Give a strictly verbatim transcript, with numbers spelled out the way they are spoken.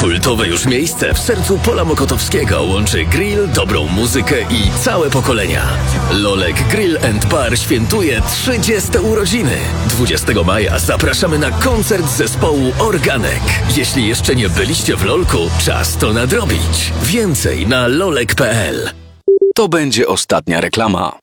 Kultowe już miejsce w sercu Pola Mokotowskiego łączy grill, dobrą muzykę i całe pokolenia. Lolek Grill and Bar świętuje trzydzieste urodziny. dwudziestego maja zapraszamy na koncert zespołu Organek. Jeśli jeszcze nie byliście w Lolku, czas to nadrobić. Więcej na lolek kropka pe el. To będzie ostatnia reklama.